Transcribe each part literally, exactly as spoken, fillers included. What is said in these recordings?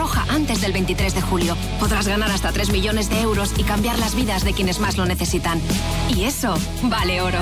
roja antes del veintitrés de julio. Podrás ganar hasta tres millones de euros y cambiar las vidas de quienes más lo necesitan. Y eso vale oro.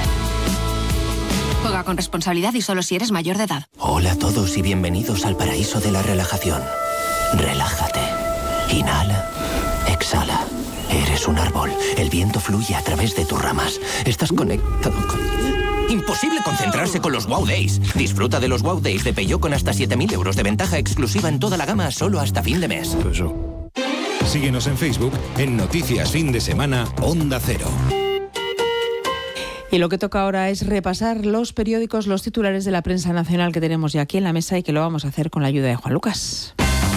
Juega con responsabilidad y solo si eres mayor de edad. Hola a todos y bienvenidos al paraíso de la relajación. Relájate. Inhala. Exhala. Eres un árbol. El viento fluye a través de tus ramas. Estás conectado con... Imposible concentrarse con los Wow Days. Disfruta de los Wow Days de Peugeot con hasta siete mil euros de ventaja exclusiva en toda la gama solo hasta fin de mes. Síguenos en Facebook en Noticias Fin de Semana Onda Cero. Y lo que toca ahora es repasar los periódicos, los titulares de la prensa nacional que tenemos ya aquí en la mesa y que lo vamos a hacer con la ayuda de Juan Lucas.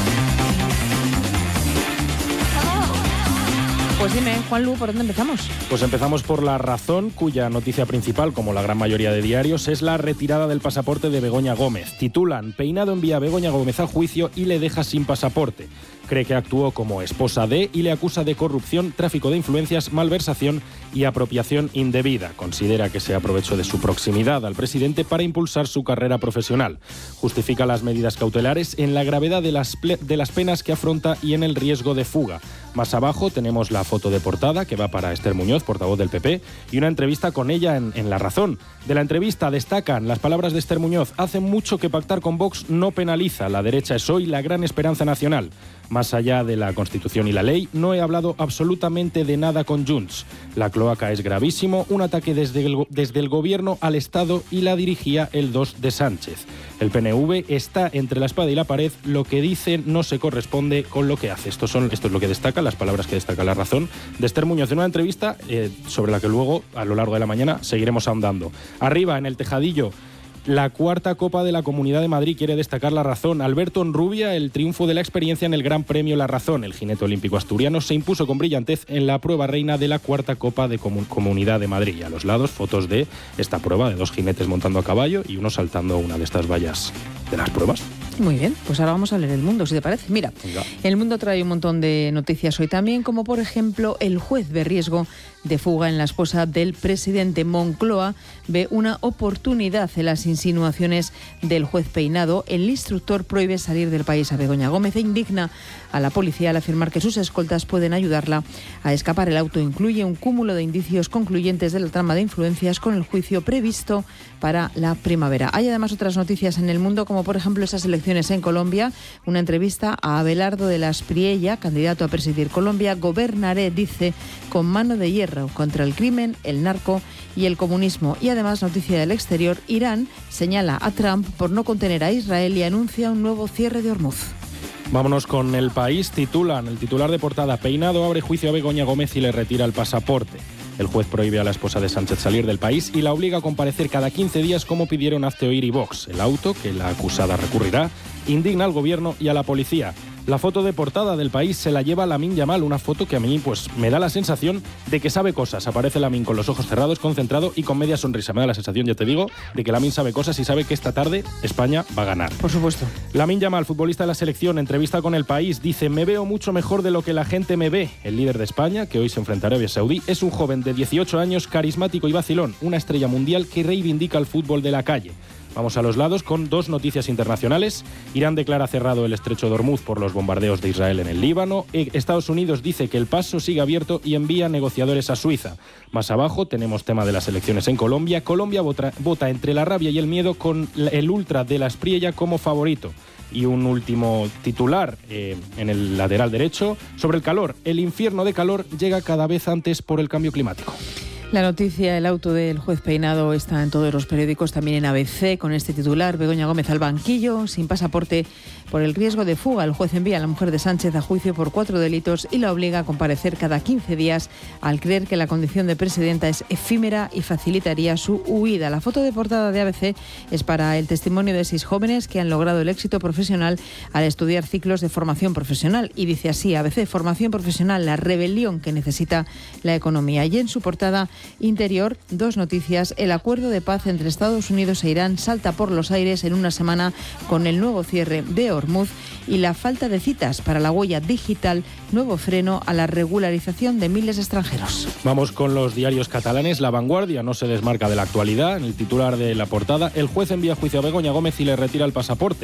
Pues dime, Juanlu, ¿por dónde empezamos? Pues empezamos por La Razón, cuya noticia principal, como la gran mayoría de diarios, es la retirada del pasaporte de Begoña Gómez. Titulan: Peinado envía a Begoña Gómez a juicio y le deja sin pasaporte. Cree que actuó como esposa de y le acusa de corrupción, tráfico de influencias, malversación y apropiación indebida. Considera que se aprovechó de su proximidad al presidente para impulsar su carrera profesional. Justifica las medidas cautelares en la gravedad de las, ple- de las penas que afronta y en el riesgo de fuga. Más abajo tenemos la foto de portada que va para Esther Muñoz, portavoz del P P, y una entrevista con ella en, en La Razón. De la entrevista destacan las palabras de Esther Muñoz: hace mucho que pactar con Vox no penaliza, la derecha es hoy la gran esperanza nacional. Más allá de la Constitución y la ley, no he hablado absolutamente de nada con Junts. La cloaca es gravísimo, un ataque desde el, desde el gobierno al Estado y la dirigía el dos de Sánchez. El P N V está entre la espada y la pared, lo que dice no se corresponde con lo que hace. Esto, son, esto es lo que destaca, las palabras que destaca La Razón de Esther Muñoz en una entrevista eh, sobre la que luego, a lo largo de la mañana, seguiremos ahondando. Arriba, en el tejadillo, la cuarta Copa de la Comunidad de Madrid quiere destacar La Razón. Alberto Onrubia, el triunfo de la experiencia en el Gran Premio La Razón. El jinete olímpico asturiano se impuso con brillantez en la prueba reina de la cuarta Copa de Comun- Comunidad de Madrid. Y a los lados, fotos de esta prueba de dos jinetes montando a caballo y uno saltando una de estas vallas de las pruebas. Muy bien, pues ahora vamos a leer El Mundo, si te parece. Mira, Venga. El Mundo trae un montón de noticias hoy también, como por ejemplo, el juez ve riesgo de fuga en la esposa del presidente. Moncloa ve una oportunidad en las insinuaciones del juez Peinado. El instructor prohíbe salir del país a Begoña Gómez e indigna a la policía al afirmar que sus escoltas pueden ayudarla a escapar. El auto incluye un cúmulo de indicios concluyentes de la trama de influencias con el juicio previsto para la primavera. Hay además otras noticias en El Mundo, como por ejemplo esas elecciones en Colombia. Una entrevista a Abelardo de la Espriella, candidato a presidir Colombia. Gobernaré, dice, con mano de hierro contra el crimen, el narco y el comunismo. Y además, noticia del exterior, Irán señala a Trump por no contener a Israel y anuncia un nuevo cierre de Hormuz. Vámonos con El País. Titulan, el titular de portada: Peinado abre juicio a Begoña Gómez y le retira el pasaporte. El juez prohíbe a la esposa de Sánchez salir del país y la obliga a comparecer cada quince días, como pidieron Hazte Oír y Vox. El auto, que la acusada recurrirá, indigna al gobierno y a la policía. La foto de portada del País se la lleva Lamine Yamal, una foto que a mí pues me da la sensación de que sabe cosas. Aparece Lamine con los ojos cerrados, concentrado y con media sonrisa. Me da la sensación, ya te digo, de que Lamine sabe cosas y sabe que esta tarde España va a ganar. Por supuesto. Lamine Yamal, futbolista de la selección, entrevista con El País, dice: me veo mucho mejor de lo que la gente me ve. El líder de España, que hoy se enfrentará a Arabia Saudí, es un joven de dieciocho años, carismático y vacilón, una estrella mundial que reivindica el fútbol de la calle. Vamos a los lados con dos noticias internacionales. Irán declara cerrado el estrecho de Hormuz por los bombardeos de Israel en el Líbano. Estados Unidos dice que el paso sigue abierto y envía negociadores a Suiza. Más abajo tenemos tema de las elecciones en Colombia. Colombia vota, vota entre la rabia y el miedo, con el ultra de la Espriella como favorito. Y un último titular eh, en el lateral derecho sobre el calor. El infierno de calor llega cada vez antes por el cambio climático. La noticia, el auto del juez Peinado, está en todos los periódicos, también en A B C, con este titular: Begoña Gómez al banquillo, sin pasaporte por el riesgo de fuga. El juez envía a la mujer de Sánchez a juicio por cuatro delitos y la obliga a comparecer cada quince días al creer que la condición de presidenta es efímera y facilitaría su huida. La foto de portada de A B C es para el testimonio de seis jóvenes que han logrado el éxito profesional al estudiar ciclos de formación profesional. Y dice así A B C: formación profesional, la rebelión que necesita la economía. Y en su portada interior, dos noticias: el acuerdo de paz entre Estados Unidos e Irán salta por los aires en una semana con el nuevo cierre de Hormuz, y la falta de citas para la huella digital, nuevo freno a la regularización de miles de extranjeros. Vamos con los diarios catalanes. La Vanguardia no se desmarca de la actualidad. En el titular de la portada: el juez envía a juicio a Begoña Gómez y le retira el pasaporte.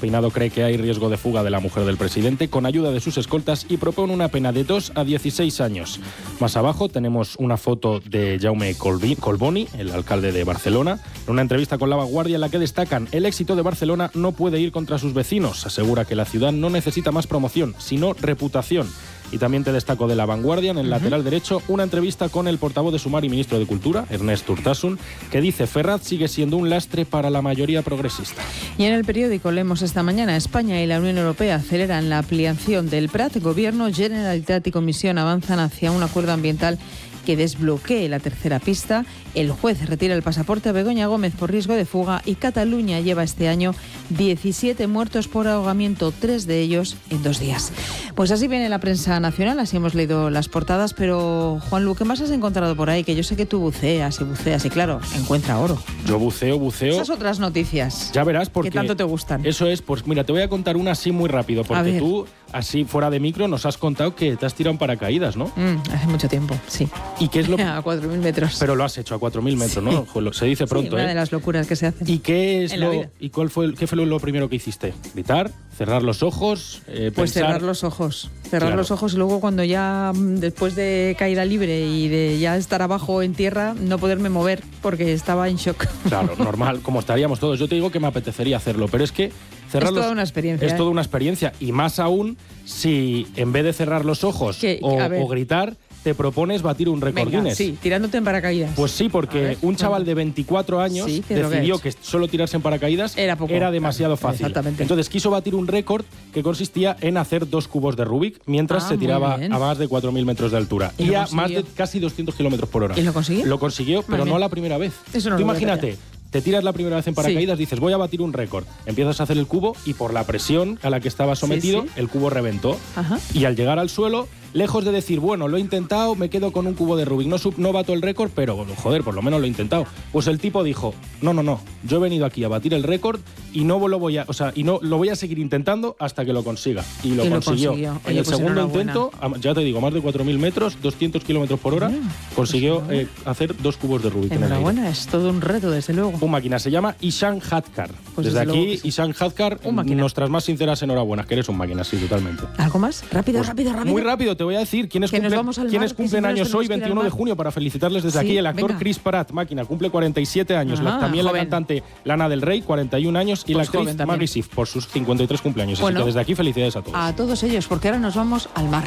Peinado cree que hay riesgo de fuga de la mujer del presidente con ayuda de sus escoltas y propone una pena de dos a dieciséis años. Más abajo tenemos una foto de Jaume Collboni, el alcalde de Barcelona, en una entrevista con La Vanguardia en la que destacan: el éxito de Barcelona no puede ir contra sus vecinos. Asegura que la ciudad no necesita más promoción, sino reputación. Y también te destaco de La Vanguardia, en el uh-huh. lateral derecho, una entrevista con el portavoz de Sumar y ministro de Cultura, Ernest Urtasun, que dice: Ferraz sigue siendo un lastre para la mayoría progresista. Y en el periódico leemos esta mañana: España y la Unión Europea aceleran la ampliación del Prat. Gobierno, Generalitat y Comisión avanzan hacia un acuerdo ambiental que desbloquee la tercera pista. El juez retira el pasaporte a Begoña Gómez por riesgo de fuga y Cataluña lleva este año diecisiete muertos por ahogamiento, tres de ellos en dos días. Pues así viene la prensa nacional, así hemos leído las portadas, pero Juanlu, ¿qué más has encontrado por ahí? Que yo sé que tú buceas y buceas y claro, encuentra oro. Yo buceo, buceo. Esas otras noticias. Ya verás porque... ¿Qué tanto te gustan? Eso es, pues mira, te voy a contar una así muy rápido, porque tú, así fuera de micro, nos has contado que te has tirado en paracaídas, ¿no? Mm, hace mucho tiempo, sí. ¿Y qué es lo a cuatro mil metros. Pero lo has hecho a cuatro mil metros, sí. ¿no? Se dice pronto, sí, una ¿eh? de las locuras que se hacen. ¿Y qué es en lo la vida. y cuál fue qué fue lo primero que hiciste? ¿Gritar? ¿Cerrar los ojos? Eh, pues pensar... cerrar los ojos. Cerrar claro. los ojos y luego cuando ya después de caída libre y de ya estar abajo en tierra, no poderme mover porque estaba en shock. Claro, normal, como estaríamos todos. Yo te digo que me apetecería hacerlo, pero es que cerrar es los... toda una experiencia. Es ¿eh? toda una experiencia y más aún si en vez de cerrar los ojos que, o, o gritar te propones batir un récord Venga, Guinness. Sí, tirándote en paracaídas. Pues sí, porque ver, un chaval de veinticuatro años sí, decidió que, que solo tirarse en paracaídas era, poco, era demasiado claro, fácil. Exactamente. Entonces quiso batir un récord que consistía en hacer dos cubos de Rubik mientras ah, se tiraba a más de cuatro mil metros de altura y, y a más de casi doscientos kilómetros por hora. ¿Y lo consiguió? Lo consiguió, pero no a la primera vez. Eso no Tú lo imagínate. Te tiras la primera vez en paracaídas, sí. dices, voy a batir un récord. Empiezas a hacer el cubo y por la presión a la que estaba sometido, sí, sí. el cubo reventó. Ajá. Y al llegar al suelo, lejos de decir, bueno, lo he intentado, me quedo con un cubo de Rubik. No, no bato el récord, pero joder, por lo menos lo he intentado. Pues el tipo dijo, no, no, no, yo he venido aquí a batir el récord y no lo voy a, o sea, y no lo voy a seguir intentando hasta que lo consiga. Y lo y consiguió. Lo consiguió. En Oye, el pues segundo intento, ya te digo, más de cuatro mil metros, doscientos kilómetros por hora, ah, consiguió pues eh, hacer dos cubos de Rubik. Enhorabuena, es todo un reto, desde luego. Un máquina, se llama Ishan Hadkar. Pues desde, desde aquí, Ishan Hadkar, nuestras más sinceras enhorabuenas, que eres un máquina, sí, totalmente. ¿Algo más? Rápido, pues rápido, rápido. Muy rápido, te voy a decir quiénes, cumple, ¿quiénes cumplen años hoy, veintiuno de junio, para felicitarles desde sí, aquí. El actor venga. Chris Pratt, máquina, cumple cuarenta y siete años. Ajá, también joven. La cantante Lana del Rey, cuarenta y un años. Y pues la actriz Maggie Siff, por sus cincuenta y tres cumpleaños. Bueno, así que desde aquí felicidades a todos. A todos ellos, porque ahora nos vamos al mar.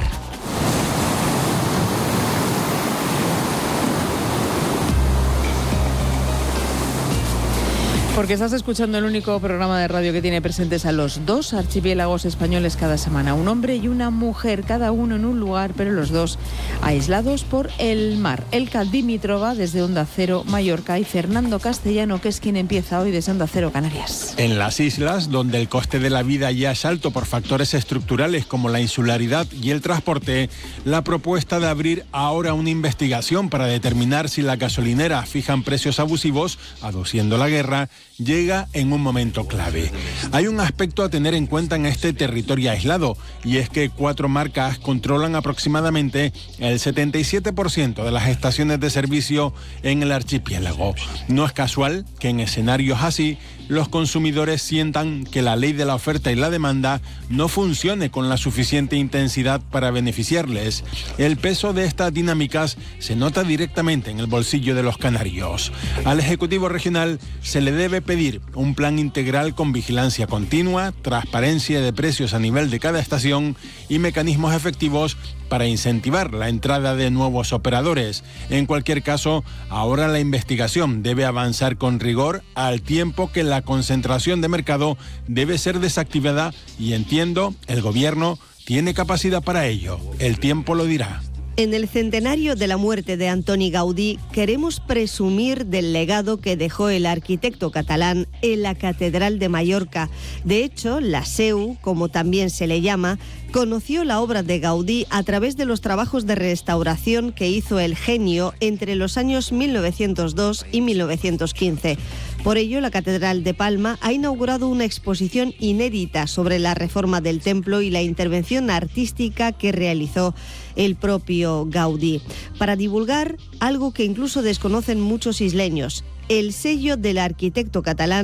Porque estás escuchando el único programa de radio que tiene presentes a los dos archipiélagos españoles cada semana. Un hombre y una mujer, cada uno en un lugar, pero los dos aislados por el mar. Elka Dimitrova desde Onda Cero Mallorca y Fernando Castellano, que es quien empieza hoy desde Onda Cero Canarias. En las islas, donde el coste de la vida ya es alto por factores estructurales como la insularidad y el transporte, la propuesta de abrir ahora una investigación para determinar si las gasolineras fijan precios abusivos, aduciendo la guerra, llega en un momento clave. Hay un aspecto a tener en cuenta en este territorio aislado, y es que cuatro marcas controlan aproximadamente el setenta y siete por ciento de las estaciones de servicio en el archipiélago. No es casual que en escenarios así los consumidores sientan que la ley de la oferta y la demanda no funcione con la suficiente intensidad para beneficiarles. El peso de estas dinámicas se nota directamente en el bolsillo de los canarios. Al Ejecutivo Regional se le debe pedir un plan integral con vigilancia continua, transparencia de precios a nivel de cada estación y mecanismos efectivos para incentivar la entrada de nuevos operadores. En cualquier caso, ahora la investigación debe avanzar con rigor al tiempo que la concentración de mercado debe ser desactivada y entiendo, el gobierno tiene capacidad para ello. El tiempo lo dirá. En el centenario de la muerte de Antoni Gaudí, queremos presumir del legado que dejó el arquitecto catalán en la Catedral de Mallorca. De hecho, la S E U, como también se le llama, conoció la obra de Gaudí a través de los trabajos de restauración que hizo el genio entre los años mil novecientos dos y mil novecientos quince. Por ello, la Catedral de Palma ha inaugurado una exposición inédita sobre la reforma del templo y la intervención artística que realizó el propio Gaudí, para divulgar algo que incluso desconocen muchos isleños: el sello del arquitecto catalán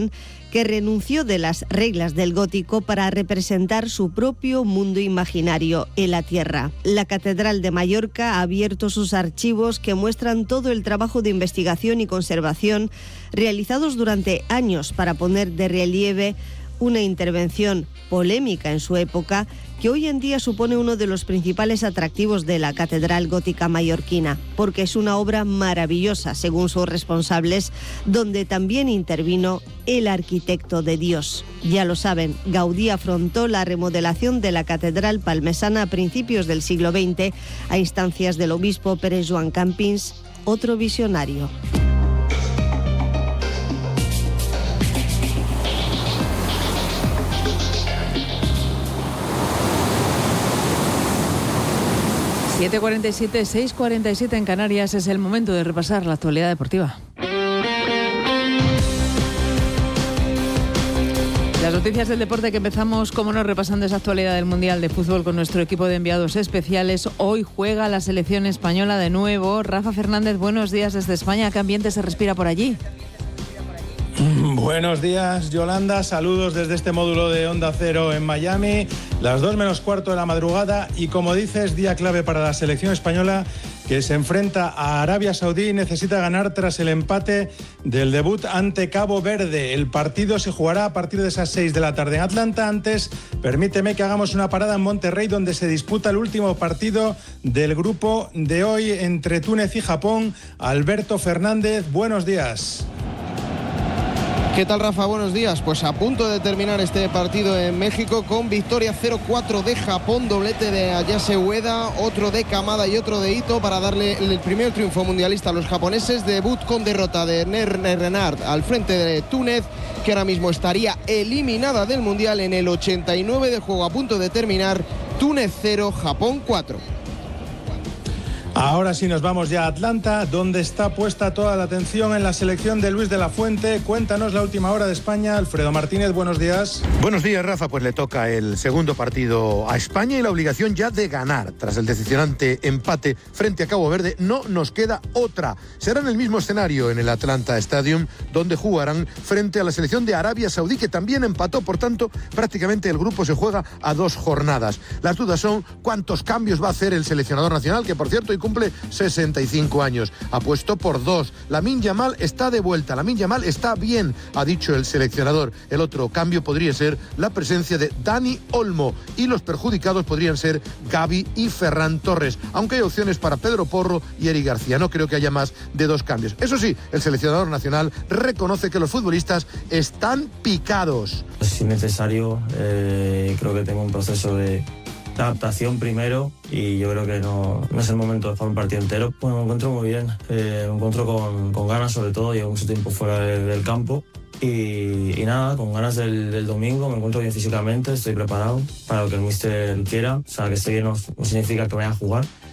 que renunció de las reglas del gótico para representar su propio mundo imaginario en la tierra. La Catedral de Mallorca ha abierto sus archivos que muestran todo el trabajo de investigación y conservación realizados durante años para poner de relieve una intervención polémica en su época que hoy en día supone uno de los principales atractivos de la Catedral Gótica mallorquina, porque es una obra maravillosa, según sus responsables, donde también intervino el arquitecto de Dios. Ya lo saben, Gaudí afrontó la remodelación de la Catedral palmesana a principios del siglo veinte a instancias del obispo Pere Joan Campins, otro visionario. siete cuarenta y siete, seis cuarenta y siete en Canarias, es el momento de repasar la actualidad deportiva. Las noticias del deporte que empezamos, como no, repasando esa actualidad del Mundial de Fútbol con nuestro equipo de enviados especiales. Hoy juega la selección española de nuevo. Rafa Fernández, buenos días desde España. ¿Qué ambiente se respira por allí? Buenos días, Yolanda. Saludos desde este módulo de Onda Cero en Miami. Las dos menos cuarto de la madrugada y, como dices, día clave para la selección española que se enfrenta a Arabia Saudí y necesita ganar tras el empate del debut ante Cabo Verde. El partido se jugará a partir de esas seis de la tarde en Atlanta. Antes, permíteme que hagamos una parada en Monterrey, donde se disputa el último partido del grupo de hoy entre Túnez y Japón. Alberto Fernández, buenos días. ¿Qué tal, Rafa? Buenos días. Pues a punto de terminar este partido en México con victoria cero cuatro de Japón, doblete de Ayase Ueda, otro de Kamada y otro de Ito para darle el primer triunfo mundialista a los japoneses. Debut con derrota de Ner Renard al frente de Túnez, que ahora mismo estaría eliminada del Mundial en el ochenta y nueve de juego. A punto de terminar, Túnez cero, Japón cuatro. Ahora sí nos vamos ya a Atlanta, donde está puesta toda la atención en la selección de Luis de la Fuente. Cuéntanos la última hora de España. Alfredo Martínez, buenos días. Buenos días, Rafa. Pues le toca el segundo partido a España y la obligación ya de ganar. Tras el decepcionante empate frente a Cabo Verde, no nos queda otra. Será en el mismo escenario, en el Atlanta Stadium, donde jugarán frente a la selección de Arabia Saudí, que también empató. Por tanto, prácticamente el grupo se juega a dos jornadas. Las dudas son cuántos cambios va a hacer el seleccionador nacional, que por cierto cumple sesenta y cinco años. Apuesto por dos. Lamine Yamal está de vuelta. Lamine Yamal está bien, ha dicho el seleccionador. El otro cambio podría ser la presencia de Dani Olmo y los perjudicados podrían ser Gavi y Ferran Torres, aunque hay opciones para Pedro Porro y Eric García. No creo que haya más de dos cambios. Eso sí, el seleccionador nacional reconoce que los futbolistas están picados. Si necesario, eh, creo que tengo un proceso de adaptación primero y yo creo que no, no es el momento de jugar un partido entero. Bueno, me encuentro muy bien, eh, me encuentro con, con ganas, sobre todo, llevo mucho tiempo fuera de, del campo y, y nada, con ganas del, del domingo. Me encuentro bien físicamente, estoy preparado para lo que el míster quiera. O sea, que estoy bien no, no significa que vaya a jugar,